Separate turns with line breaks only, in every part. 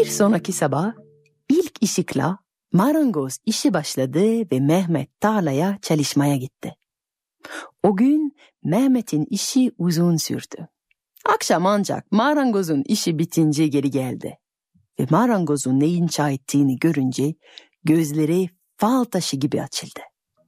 sonraki sabah ilk ışıkla marangoz işi başladı ve Mehmet tarlaya çalışmaya gitti. O gün Mehmet'in işi uzun sürdü. Akşam ancak marangozun işi bitince geri geldi. Ve marangozun ne inşa ettiğini görünce gözleri fal taşı gibi açıldı.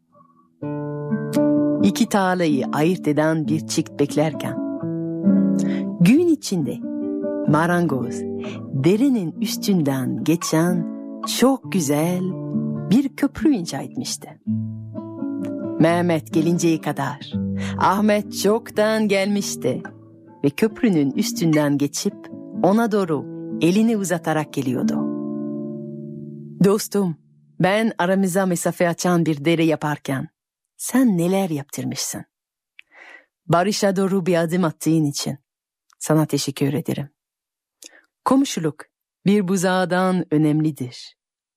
İki tarlayı ayırt eden bir çift beklerken, gün içinde marangoz derenin üstünden geçen çok güzel bir köprü inşa etmişti. Mehmet gelinceye kadar Ahmet çoktan gelmişti ve köprünün üstünden geçip ona doğru elini uzatarak geliyordu. Dostum, ben aramıza mesafe açan bir dere yaparken sen neler yaptırmışsın? Barış'a doğru bir adım attığın için sana teşekkür ederim. Komşuluk bir buzağdan önemlidir.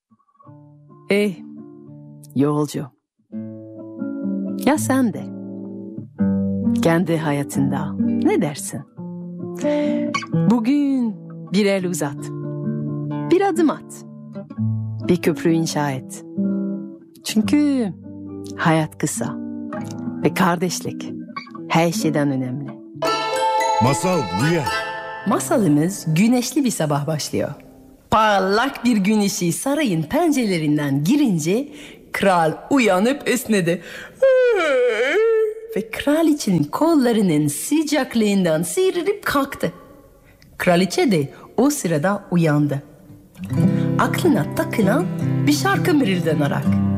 Yolcu. Ya sen de kendi hayatında ne dersin? Bugün bir el uzat, bir adım at, bir köprü inşa et. Çünkü hayat kısa ve kardeşlik her şeyden önemli.
Masal Rüya.
Masalımız güneşli bir sabah başlıyor. Parlak bir gün ışığı sarayın pencerelerinden girince kral uyanıp esnedi. Ve kraliçenin kollarının sıcaklığından sıyırıp kalktı. Kraliçe de o sırada uyandı. Aklına takılan bir şarkı mırıldanarak.